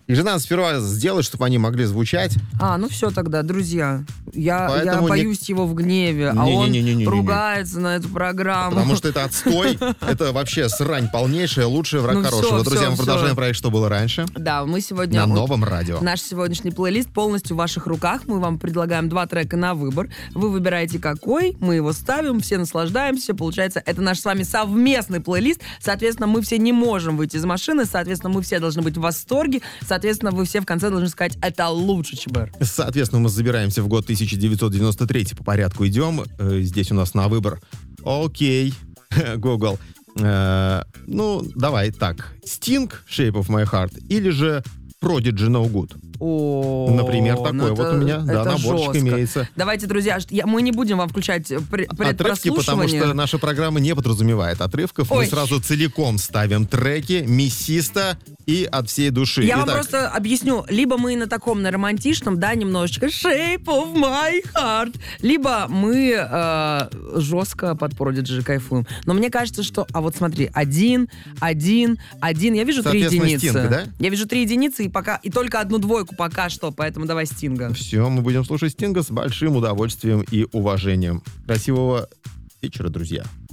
Их же надо сперва сделать, чтобы они могли звучать. Ну все тогда, друзья. Я Поэтому боюсь его в гневе, а он ругается на эту программу. Потому что это отстой, это вообще срань полнейшая, лучший враг хорошего. Друзья, мы продолжаем проект «Что было раньше». Да, мы сегодня... На новом радио. Наш сегодняшний плейлист полностью в ваших руках. Мы вам предлагаем 2 трека на выбор. Вы выбираете какой, мы его ставим, все наслаждаемся. Получается, это наш с вами совместный плейлист. Соответственно, мы все не можем выйти из машины. Соответственно, мы все должны быть в восторге. Соответственно, вы все в конце должны сказать, это лучше ЧБР. Соответственно, мы забираемся в год 1993, по порядку идем. Здесь у нас на выбор окей, Google. Давай так. Sting, Shape of My Heart, или же Prodigy, No Good. Например, такой вот у меня, наборчик жестко имеется. Давайте, друзья, мы не будем вам включать отрывки, потому что наша программа не подразумевает отрывков. Мы сразу целиком ставим треки мясисто и от всей души. Я вам просто объясню. Либо мы на таком, на романтичном, да, немножечко Shape of My Heart, либо мы жестко под Prodigy кайфуем. Но мне кажется, что... А вот смотри, 1. Я вижу 3 единицы. Sting, да? Я вижу 3 единицы и только 1 двойку пока что, поэтому давай Стинга. Все, мы будем слушать Стинга с большим удовольствием и уважением. Красивого вечера, друзья.